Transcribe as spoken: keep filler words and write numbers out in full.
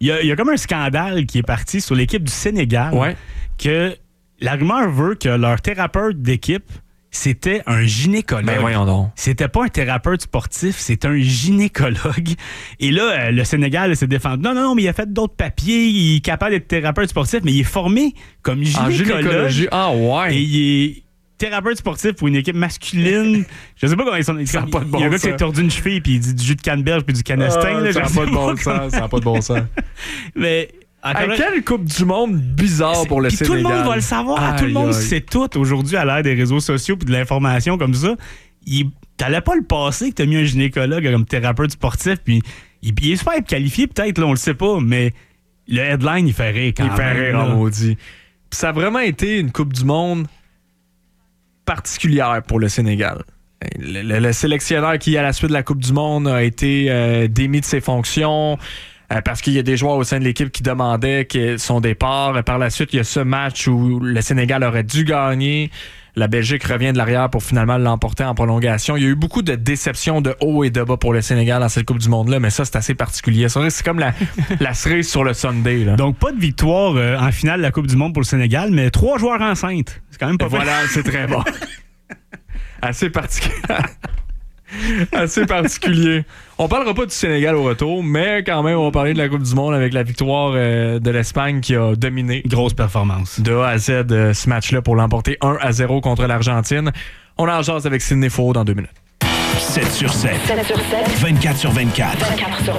il y, a, il y a comme un scandale qui est parti sur l'équipe du Sénégal. Ouais. Que la rumeur veut que leur thérapeute d'équipe, c'était un gynécologue. Ben voyons donc. C'était pas un thérapeute sportif, c'est un gynécologue. Et là, euh, le Sénégal s'est défendu. Non, non, non, mais il a fait d'autres papiers. Il est capable d'être thérapeute sportif, mais il est formé comme gynécologue. En gynécologie. Ah ouais. Et il est thérapeute sportif pour une équipe masculine. Je sais pas comment ils sont. Ça a pas de bon il y a un gars sens. qui s'est tordu une cheville puis il dit du jus de canneberge puis du canestin. Ah, là, ça n'a je pas sais de bon comment- sens. Ça n'a pas de bon sens. Mais. encore Hey, là- quelle Coupe du Monde bizarre pour le Puis Sénégal. tout le monde va le savoir. Tout le Aïe, monde aïe. sait tout aujourd'hui à l'ère des réseaux sociaux puis de l'information comme ça. Il, t'allais pas le passer que t'as mis un gynécologue comme thérapeute sportif puis il, il est super qualifié peut-être, là, on le sait pas, mais le headline, il fait rire quand Il fait même. rire là. en maudit. Puis ça a vraiment été une Coupe du Monde particulière pour le Sénégal. Le, le- le sélectionneur qui, à la suite de la Coupe du Monde, a été euh, démis de ses fonctions euh, parce qu'il y a des joueurs au sein de l'équipe qui demandaient que son départ. Par la suite, il y a ce match où le Sénégal aurait dû gagner. La Belgique revient de l'arrière pour finalement l'emporter en prolongation. Il y a eu beaucoup de déceptions de haut et de bas pour le Sénégal dans cette Coupe du Monde-là, mais ça, c'est assez particulier. C'est vrai, c'est comme la, la cerise sur le sundae. Là. Donc, pas de victoire euh, en finale de la Coupe du Monde pour le Sénégal, mais trois joueurs enceintes. C'est quand même pas Et voilà, c'est très bon. Assez particulier. Assez particulier. On parlera pas du Sénégal au retour, mais quand même, on va parler de la Coupe du Monde avec la victoire euh, de l'Espagne qui a dominé Grosse performance. de A à Z euh, ce match-là pour l'emporter un à zéro contre l'Argentine. On en jase avec Sidney Faux dans deux minutes. sept sur sept. sept sur sept. vingt-quatre sur vingt-quatre. vingt-quatre sur